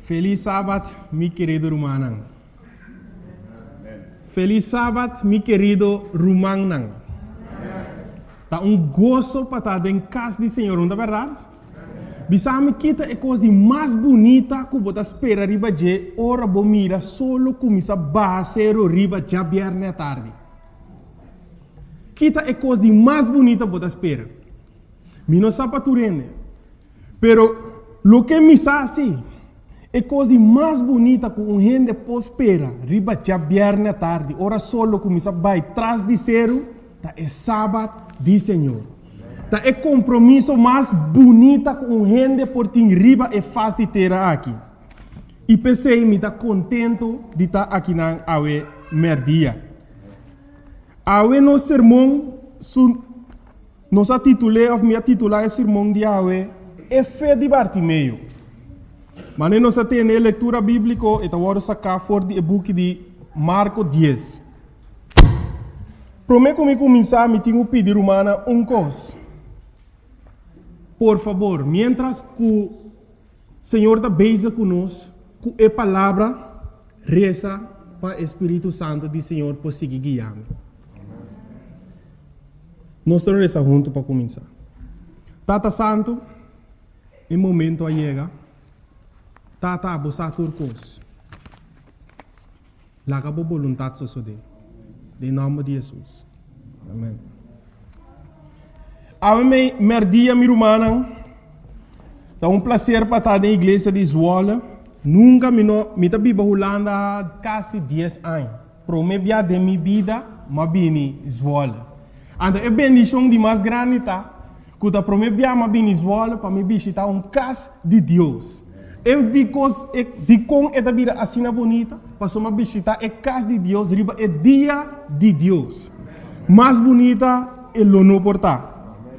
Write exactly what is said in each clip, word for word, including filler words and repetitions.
Feliz sábado, mi querido Rumanang. Feliz sábado, mi querido Rumanang. Tá um gozo para estar em casa do Senhor, não é verdade? Bisame kita é coisa mais bonita que você espera riba de ora bo mira solo começa basero riba já viernes à tarde. Kita é coisa mais bonita que você espera. Mi não sabe turene. Pero lo que me sabe é coisa mais bonita que um gente pode esperar riba já viernes à tarde. Ora solo começa vai trás de zero, tá é sábado do Senhor. Tá é compromisso mais bonita com um gente por tim riba e faz de ter aqui. E pensei me tá contento de estar aqui na awe merdia. Awe no sermão su nos titulei of me titular o sermão de awe é fé de Bartimeu. Mas nós temos a leitura bíblica e agora sacar for de book de Marco dez. Prometo me começar me tenho pedir humana um coisa. Por favor, mientras que o Senhor está beija conosco, com a palavra, reza para o Espírito Santo do Senhor por seguir guiando. Nós estamos rezando juntos para começar. Tata Santo, em momento a chega, Tata abosa turcos. Laga por vontade sosode. Em nome de Jesus. Amém. Ame merdia mi rumana. É um prazer para estar na igreja de Zwolle. Nunca me no me tabi bahulanda quase dez anos. Promebia de minha vida, mas bini Zwolle. Anda é bendição de mais grande tá. Quando promebia mas bini Zwolle para me visitar um casa de Deus. Eu digo de com esta vida assim bonita, para me visitar a casa de Deus, riba é dia de Deus. Mais bonita é o não portar.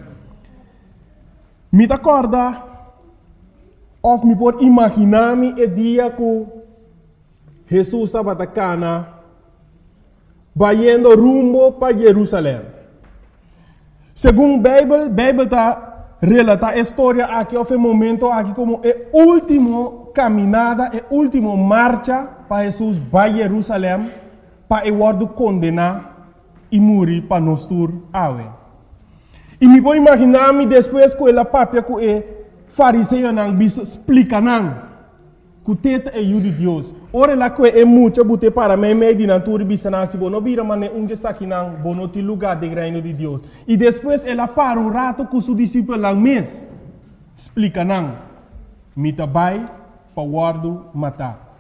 Me acorda, ou me pode imaginar-me o dia que Jesus estava na cana, vai indo rumo para Jerusalém. Segundo a Bíblia, a Bíblia está relata a história aqui, houve um momento aqui como a última caminhada, a última marcha para Jesus para Jerusalém, para o word condenar e morrer para nós tur awe. E me pode imaginar-me depois que ela papia que o fariseu não bisa explica não que o teta é o de Deus. Ora lá que é muito bote para mim meio de natura bisa não se bono vira mané um dia aqui não bono te lugar de reino de Deus. E depois ela para um rato com seu discípulo lá mês explica não me tabai para guardo matar.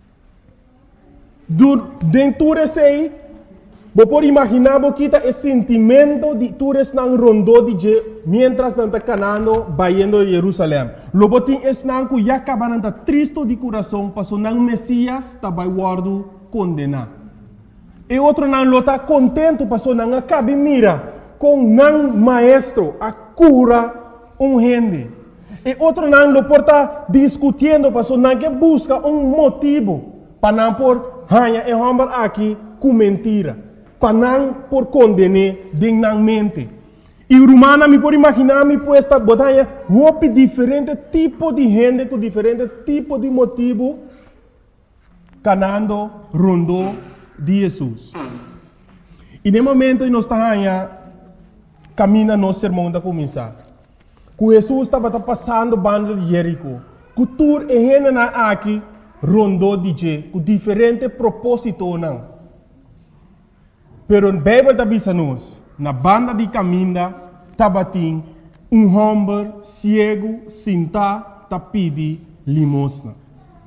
Dur dentro sei Você pode imaginar que o sentimento de todos não rondou de mientras não está canando, vaindo a Jerusalém. Logo tem esse não que já acaba não está triste de coração, passou não Messias está vai guardo condenar. E outro não está contente, passou não acaba mira com não maestro a cura um gente. E outro não lo porta discutindo, passou não que busca um motivo para não por hanha e homem aqui com mentira. Para não por condenar dignamente. E o romano me pode imaginar me puesta botanha roupa diferente tipo de gente com diferente tipo de motivo canando rondo de Jesus. E no momento que nós estamos caminhando nosso sermão da começar. Que Jesus estava passando banda de Jerico. Que tur e gente na aqui rondo de je com diferente propósito não. Pero a Bíblia está dizendo, na banda de caminho, tabatim, um homem cego, sentado, tá pedi limosna.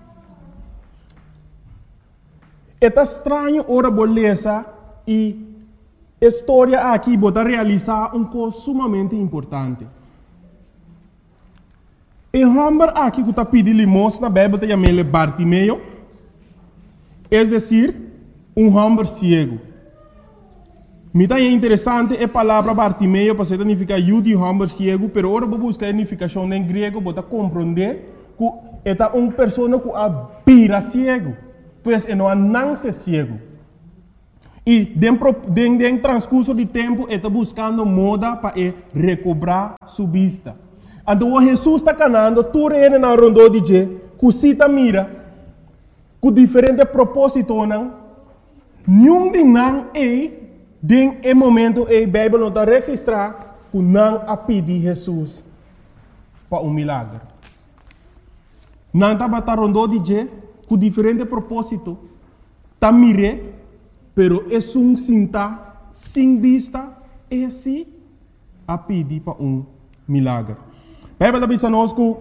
É estranho ora beleza e a história aqui bota realizar um coisa sumamente importante. O homem aqui que tá pedi limosna, a Bíblia está chamando Bartimeu, é decir, um homem cego. Me é interessante a palavra Bartimeu, para significar eu de homem cego, pero agora vou buscar a significação em grego para compreender que é uma pessoa que abira cego, pois é não nasce cego. E dentro do transcurso de tempo, está buscando moda para recobrar sua vista. Então, Jesus está canando, tu reina na rondo de je, cusita mira, com diferente propósito, não? Nenhum de não é, den é momento é, a Bíblia não está registrar, que não a pedir Jesus para um milagre. Não está batendo rondou de je, com diferente propósito, está mire, pero é um sinta, sem vista, é assim, a pedir para um milagre. A Bíblia está dizendo que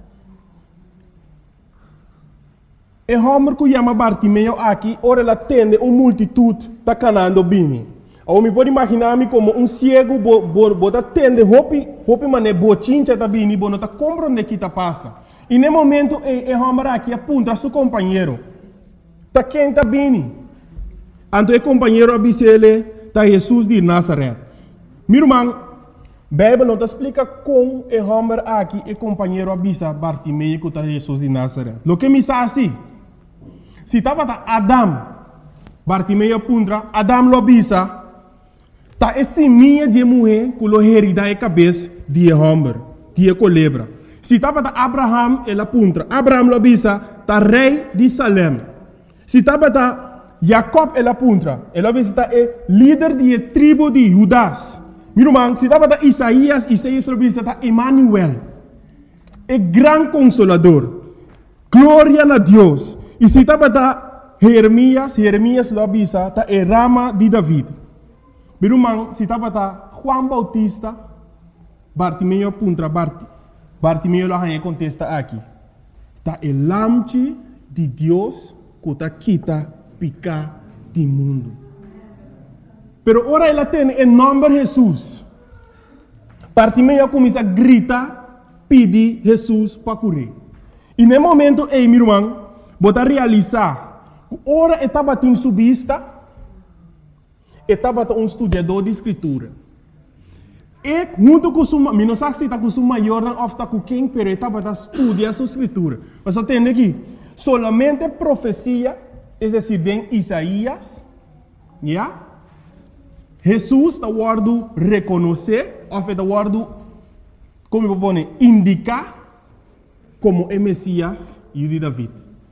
e homem que chama Bartimeu aqui, ora ela tende uma multitude está canando bem. Eu me pode imaginar-me como um cego, bota tende, hopi, hopi mané, bochincha tá bem, bo não tá compreendendo que tá passa. E no momento, e homem aqui aponta seu companheiro, tá quem tá bem. Então o companheiro avisa ele, tá Jesus de Nazaré. Meu irmão, a Bíblia não te explica como o homem aqui, o companheiro avisa Bartimeu que tá Jesus de Nazaré. Lo que me diz assim, se estava Adam, Bartimeu apunta, Adam lo avisa, tá esse minha de mulher que lo herida a cabeça de homem, de culebra. Se estava Abraham, ele apunta, Abraham lo avisa, tá rei de Salem. Se estava Jacob, ele apunta, ele avisa, tá é líder de tribo de Judas. Meu irmão, se estava Isaías, Isaías lo avisa, tá Emmanuel, é grande consolador, glória a Deus. E se estava Jeremias, Jeremias lo avisa, tá é rama de David. Meu irmão, se estava Juan Bautista, Bartimeu apunta, Bart, Bartimeu lo arranha contesta aqui. Tá é lamche de Deus que tá quita picar do mundo. Pero ora ela tem em nome de Jesus. Bartimeu começa a gritar, pedir Jesus para curar. E no momento, ei, meu irmão, bota realizar, ora estava em subista, estava um estudador de escritura. E junto com sua, não sei se está com sua maior, não está com quem, pero estava a estudar a sua escritura. Mas eu tenho aqui, solamente profecia, é decir, em Isaías, yeah? Jesus está guardando reconhecer, ou está guardando, como eu vou indicar, como é Messias e de David.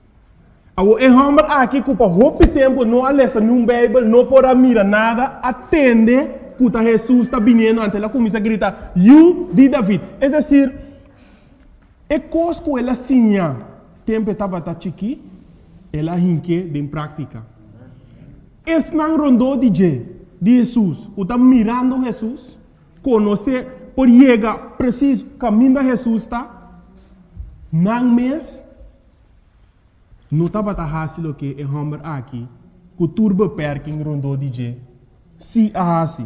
O homem aqui que por muito tempo não alessa num Bíblia, não pode mirar nada, atende que Jesus está vindo, ante ela começa a gritar, you de David. É decir, é coisa que ela sinha, tempo estava chiqui, ela hinque em prática. Esse não rondou de Jesus, que está mirando Jesus, conhecer, por chegar preciso, caminho de Jesus está, não mês, não estava fácil que é homem aqui, que turba perking rondou de se a assim.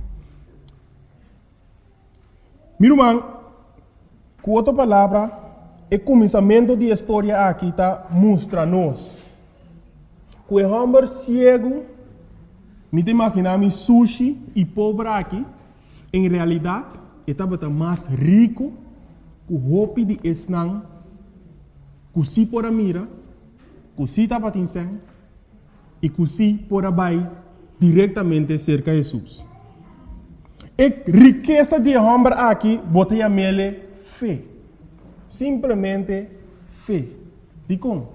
Meu irmão, com outra palavra, o começamento da história aqui está mostra-nos que o homem cego, me imaginar sushi e pobre aqui, em realidade, estava mais rico que o roupa de esnang, que se por a mira, que se estava tinseng, e que se por a bai diretamente cerca de Jesus. A riqueza de homem aqui, botei a mele fé. Simplesmente fé. De como?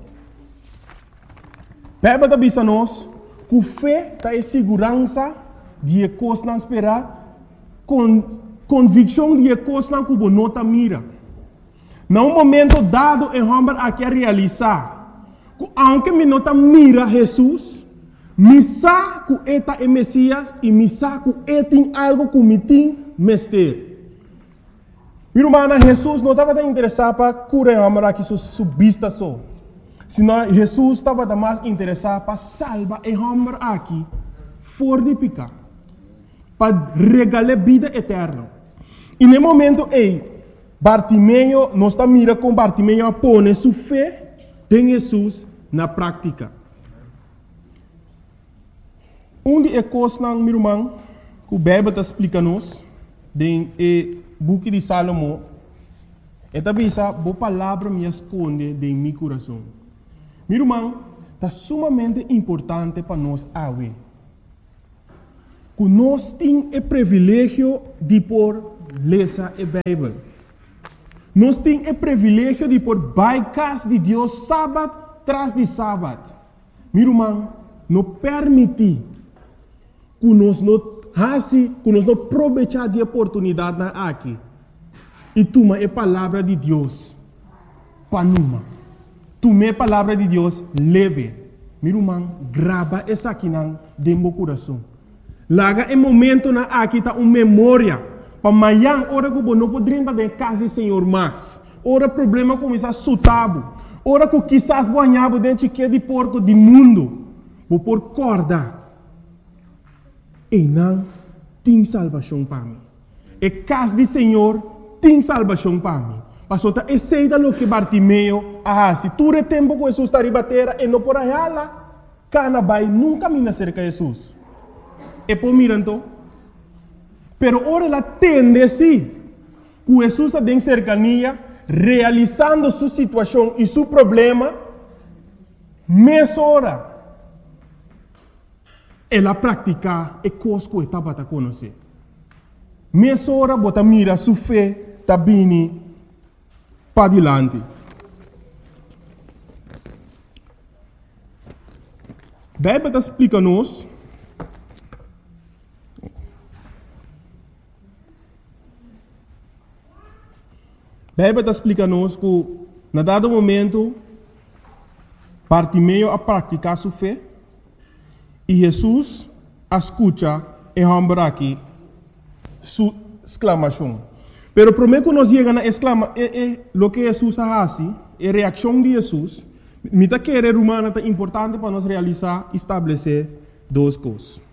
Bíblia está dizendo nós que fé está em segurança de coisas não esperar, com convicção de coisas não que não está mira. Num momento dado, o homem aqui a realizar, que aunque me não está mira Jesus, me sabe que ele é Messias e me sabe que ele tem algo que me tem mestre. Meu irmão, Jesus não estava interessado para curar o homem aqui subista só. Senão Jesus estava mais interessado para salvar o homem aqui fora de pecar. Para regalar vida eterna. E no momento, ei, Bartimeu, nós estamos mirando com Bartimeu a pôr sua fé em Jesus na prática. Um de coisas, meu irmão, que o Bíblia está explicando-nos, no book de Salomão, é também essa boa palavra me esconde em meu coração. Meu irmão, está sumamente importante para nós ver que nós temos o privilégio de por ler a Bíblia. Nós temos o privilégio de por by casa de Deus sábado tras de sábado. Meu irmão, não permite que nós não assim, que nós não aproveitar de oportunidade na aqui. E toma a palavra de Deus para numa. Toma a palavra de Deus leve. Meu irmão, grava essa aqui dentro do coração. Laga em momento na aqui tá uma memória. Para amanhã, hora que você não pode entrar em casa do Senhor mais. Ora problema começa a sutabo. Ora que quizás banhava dentro de porco do mundo. Vou por corda. E não tem salvação para mim. E casa do Senhor tem salvação para mim. Passou a aceita o que Bartimeu ah, se tu é tempo que Jesus está ribatera e não por aí lá, cana vai nunca mina cerca de Jesus. E por miranto, pero ora ela tende sim, que Jesus está em cercania, realizando sua situação e seu problema, mês hora. Ela pratica e coisa que estava a conhecer. Mês hora, bota mira sua fé, está bem para adiante. A Bíblia explica-nos a Bíblia explica-nos que, na dado momento, Bartimeu a praticar sua fé e Jesus a escuta e lembra aqui sua exclamação. Pero primeiro que nós chegamos a exclamar, é, é, o que Jesus faz, é a reação de Jesus. Me está querendo humana é importante para nós realizar e estabelecer duas coisas.